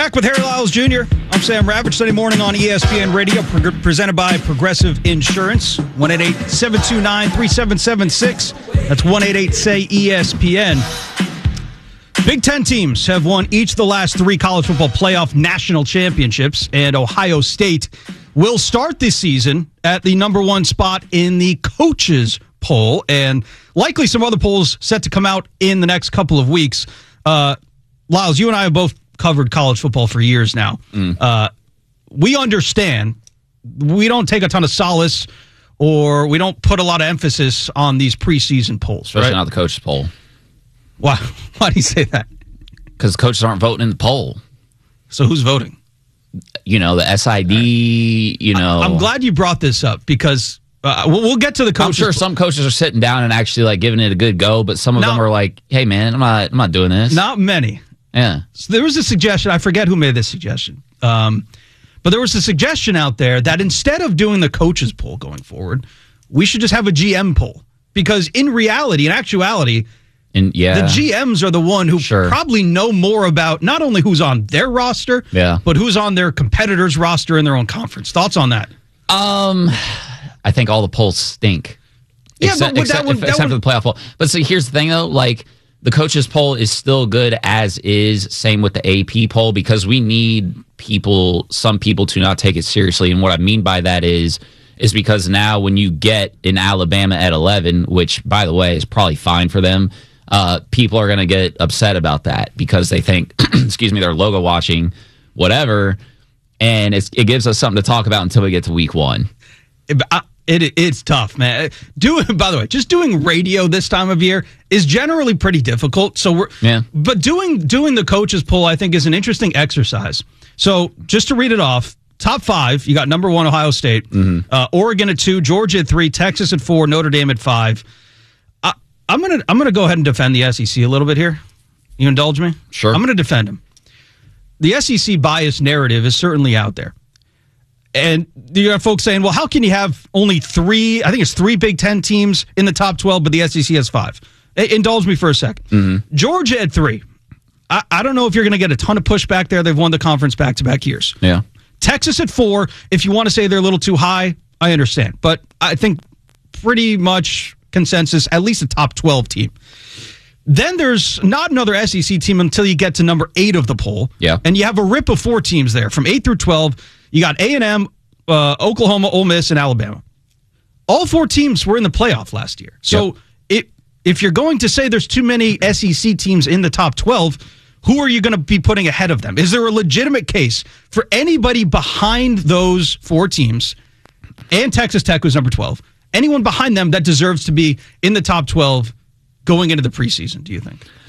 Back with Harry Lyles Jr. I'm Sam Ravitch. Sunday morning on ESPN Radio, presented by Progressive Insurance. 1-888-729-3776. That's 1-888-SAY-ESPN. Big Ten teams have won each the last 3 college football playoff national championships, and Ohio State will start this season at the number 1 spot in the coaches poll, and likely some other polls set to come out in the next couple of weeks. Lyles, you and I have both covered college football for years now. We understand. We don't take a ton of solace, or we don't put a lot of emphasis on these preseason polls. Especially right? not the coaches poll. Why do you say that? Because coaches aren't voting in the poll. So who's voting? You know, the SID, you know. I'm glad you brought this up because we'll get to the coaches. I'm sure some coaches are sitting down and actually like giving it a good go, but some of them are like, hey, man, I'm not doing this. Not many. Yeah. So there was a suggestion. I forget who made this suggestion. But there was a suggestion out there that instead of doing the coaches poll going forward, we should just have a GM poll. Because in actuality, the GMs are the one who probably know more about not only who's on their roster, but who's on their competitors' roster in their own conference. Thoughts on that? I think all the polls stink. Yeah, except for the playoff poll. But see, here's the thing, though. Like, the coaches poll is still good as is. Same with the AP poll, because we need some people to not take it seriously. And what I mean by that is because now when you get in Alabama at 11, which, by the way, is probably fine for them, people are going to get upset about that because they think, they're logo watching, whatever, and it gives us something to talk about until we get to week 1. It's tough, man. By the way, just doing radio this time of year is generally pretty difficult. But doing the coaches poll, I think, is an interesting exercise. So just to read it off, top 5, you got number 1 Ohio State, Oregon at 2, Georgia at 3, Texas at 4, Notre Dame at 5. I'm gonna go ahead and defend the SEC a little bit here. You indulge me? Sure. I'm gonna defend them. The SEC bias narrative is certainly out there. And you have folks saying, well, how can you have only 3, I think it's 3 Big Ten teams in the top 12, but the SEC has 5? Indulge me for a second. Georgia at 3. I don't know if you're going to get a ton of pushback there. They've won the conference back-to-back years. Yeah. Texas at 4. If you want to say they're a little too high, I understand. But I think pretty much consensus, at least a top 12 team. Then there's not another SEC team until you get to number 8 of the poll. Yeah. And you have a rip of 4 teams there from 8 through 12. You got A&M, Oklahoma, Ole Miss, and Alabama. All 4 teams were in the playoff last year. So if you're going to say there's too many SEC teams in the top 12, who are you going to be putting ahead of them? Is there a legitimate case for anybody behind those 4 teams, and Texas Tech was number 12, anyone behind them that deserves to be in the top 12 going into the preseason, do you think?